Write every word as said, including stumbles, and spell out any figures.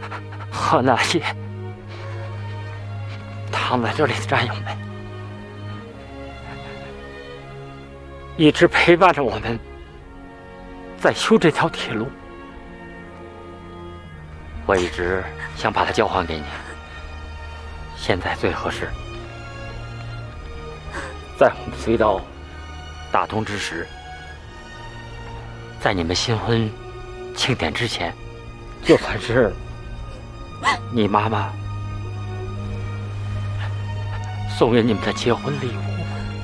和那些躺在这里的战友们，一直陪伴着我们，在修这条铁路。我一直想把它交还给你，现在最合适。在我们隧道打通之时，在你们新婚庆典之前，就算是你妈妈送给你们的结婚礼物。